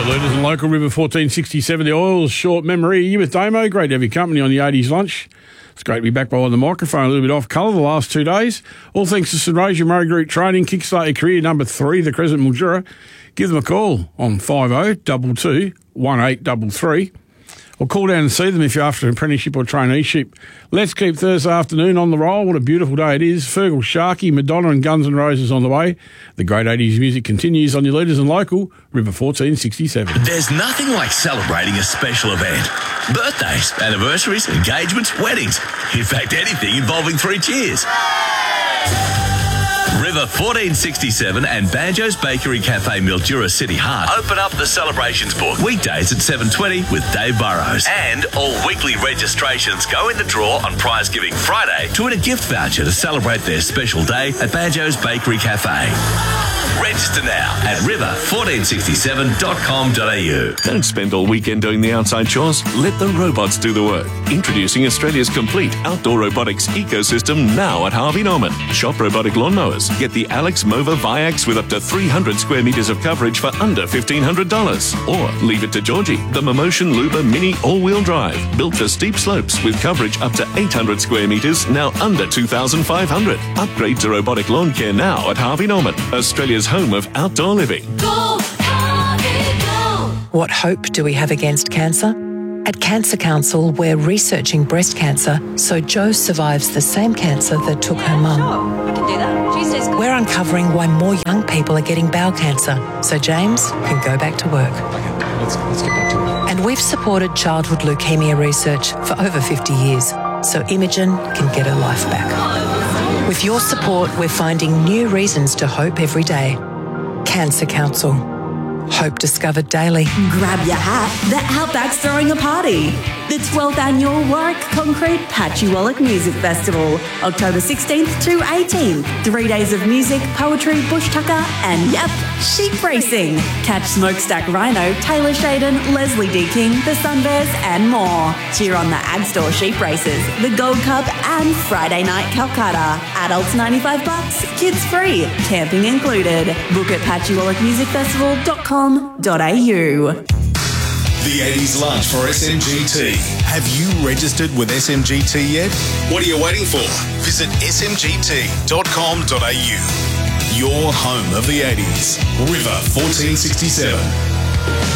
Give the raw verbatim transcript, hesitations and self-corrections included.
Leaders and local River fourteen sixty-seven, the oil's short memory. You with Damo, great to have your company on the eighties lunch. It's great to be back behind the microphone, a little bit off colour the last two days. All thanks to St Rosia Murray Group Training, kickstart your career, number three, the Crescent Mildura. Give them a call on five oh two two, one eight three three. Or call down and see them if you're after an apprenticeship or traineeship. Let's keep Thursday afternoon on the roll. What a beautiful day it is. Fergal, Sharky, Madonna and Guns N' Roses on the way. The great eighties music continues on your Leaders and local, River fourteen sixty-seven. There's nothing like celebrating a special event. Birthdays, anniversaries, engagements, weddings. In fact, anything involving three cheers. River fourteen sixty-seven and Banjo's Bakery Cafe Mildura City Heart open up the celebrations book weekdays at seven twenty with Dave Burrows. And all weekly registrations go in the draw on Prize Giving Friday to win a gift voucher to celebrate their special day at Banjo's Bakery Cafe. Register now at river fourteen sixty-seven dot com dot a u. Don't spend all weekend doing the outside chores. Let the robots do the work. Introducing Australia's complete outdoor robotics ecosystem now at Harvey Norman. Shop robotic lawnmowers. Get the Alex Mova Viax with up to three hundred square metres of coverage for under fifteen hundred dollars. Or leave it to Georgie, the Momotion Luba Mini all-wheel drive. Built for steep slopes with coverage up to eight hundred square metres, now under two thousand five hundred. Upgrade to robotic lawn care now at Harvey Norman, Australia's home of outdoor living. Go, Harvey, go. What hope do we have against cancer? At Cancer Council, we're researching breast cancer so Jo survives the same cancer that took her mum. Sure, we can do that. Tuesday's good. We're uncovering why more young people are getting bowel cancer so James can go back to work. Okay, let's, let's get back to it. And we've supported childhood leukemia research for over fifty years so Imogen can get her life back. With your support, we're finding new reasons to hope every day. Cancer Council. Hope discovered daily. Grab your hat, the Outback's throwing a party. The twelfth annual Warwick Concrete Patchy Wallach Music Festival, October sixteenth to eighteenth. Three days of music, poetry, bush tucker, and yep, sheep racing. Catch Smokestack Rhino, Taylor Shaden, Leslie D. King, the Sunbears, and more. Cheer on the Ag Store sheep races, the Gold Cup, and Friday Night Calcutta. Adults ninety-five bucks, kids free, camping included. Book at patchy wallach music festival dot com dot a u. The eighties lunch for S M G T. Have you registered with S M G T yet? What are you waiting for? Visit s m g t dot com dot a u. Your home of the eighties. River fourteen sixty-seven.